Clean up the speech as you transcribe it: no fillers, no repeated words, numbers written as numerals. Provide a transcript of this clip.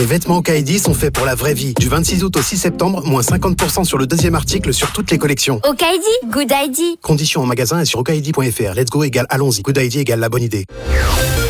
Les vêtements Okaidi sont faits pour la vraie vie. Du 26 août au 6 septembre, moins 50% sur le deuxième article sur toutes les collections. Okaidi, good idea. Conditions en magasin et sur okaidi.fr. Let's go égale allons-y. Good idea égale la bonne idée.